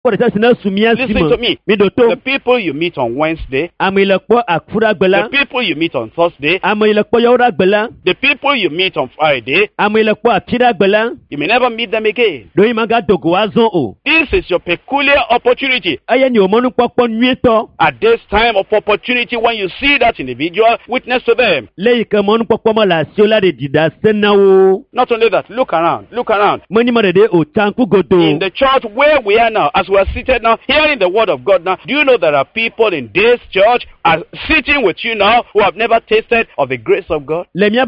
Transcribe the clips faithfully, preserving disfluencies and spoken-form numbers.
Listen to me. The people you meet on Wednesday, the people you meet on Thursday, the people you meet on Friday, you may never meet them again. This is your peculiar opportunity. At this time of opportunity, when you see that individual, witness to them. Not only that, look around, look around. In the church where we are now, as we are seated now, hearing the word of God now, do you know there are people in this church are sitting with you now who have never tasted of the grace of God?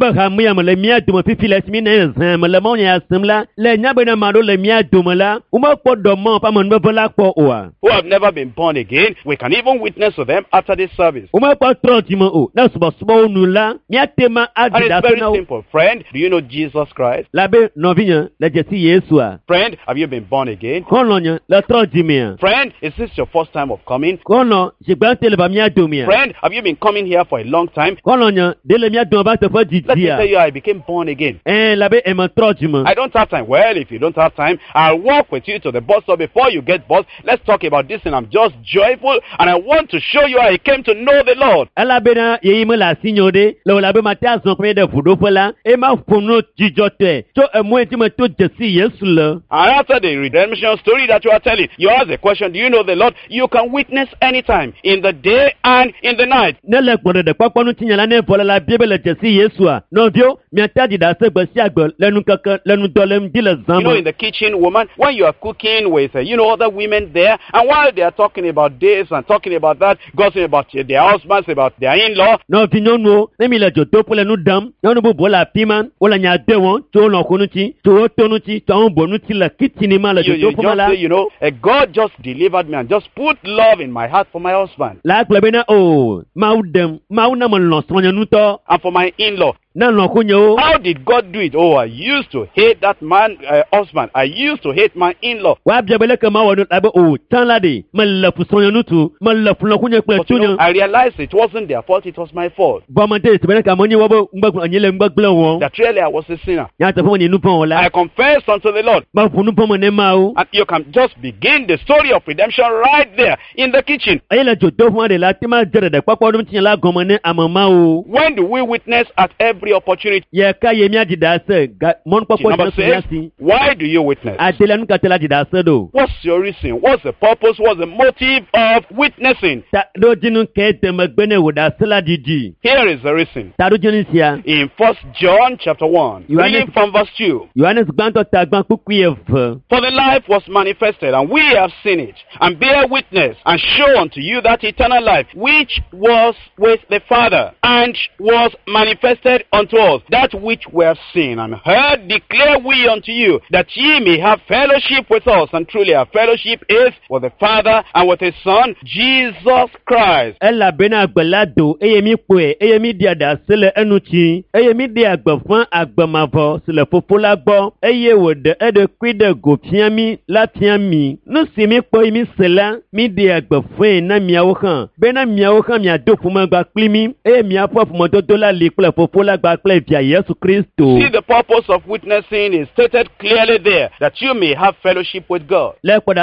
Who have never been born again. We can even witness to them after this service. And it's very simple. Friend, do you know Jesus Christ? Friend, have you been born again? Friend, is this your first time of coming? Friend, have you been coming here for a long time? Let me tell you, I became born again. I don't have time. Well, if you don't have time, I'll walk with you to the bus stop before you get bus. Let's talk about this, and I'm just joyful, and I want to show you how I came to know the Lord. And after the redemption story that you are telling, you ask the question, do you know the Lord? You can witness anytime, in the day and in the night. You know, in the kitchen, woman, when you are cooking with, uh, you know, other women there, and while they are talking about this and talking about that, gossiping about uh, their husbands, about their in-law, you know, you, you just say, you know, uh, God just delivered me and just put love in my heart for my husband. And for my in-law. How did God do it? Oh, I used to hate that man, uh, husband. I used to hate my in-law. But, you know, I realized it wasn't their fault, it was my fault. That really I was a sinner. I confessed unto the Lord. And you can just begin the story of redemption right there in the kitchen. When do we witness at every opportunity? Number six, why do you witness? What's your reason? What's the purpose? What's the motive of witnessing? Here is the reason. In First John chapter one, reading from verse two. For the life was manifested, and we have seen it, and bear witness, and show unto you that eternal life, which was with the Father, and was manifested unto us. That which we have seen and heard declare we unto you, that ye may have fellowship with us. And truly our fellowship is with the Father and with His Son, Jesus Christ. See, the purpose of witnessing is stated clearly there, that you may have fellowship with God. Put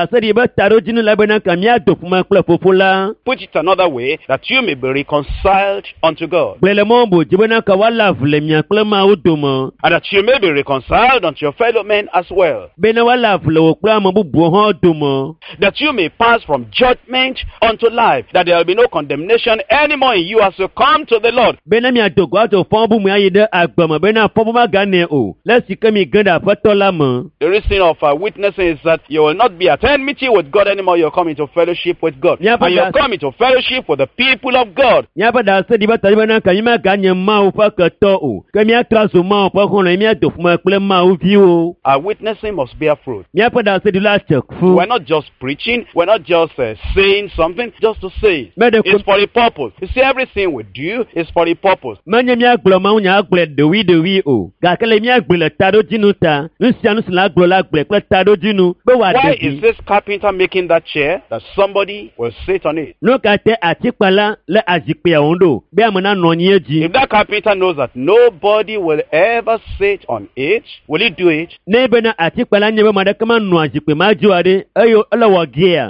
it another way, that you may be reconciled unto God. And that you may be reconciled unto your fellow men as well. That you may pass from judgment unto life, that there will be no condemnation anymore in you as you come to the Lord. The reason of uh, witnessing is that you will not be at enmity with God anymore. You're coming to fellowship with God. And you're coming to fellowship with the people of God. Our witnessing must bear fruit. We're not just preaching. We're not just uh, saying something just to say it. It's for a purpose. You see, everything we do is for a purpose. nya gble dewi dewi o. Gakele mi agble tado jinu ta. Nsia nusi la gble la gble kle tado jinu. Be wa Why debi. is this carpenter making that chair that somebody will sit on it? No kate atikpala le azikpe ondo. Be amana nonye ji. If that carpenter knows that nobody will ever sit on it, will he do it? Nebe na atikpala nyebe madakama no azikpe majuade. Ayo ala wagia.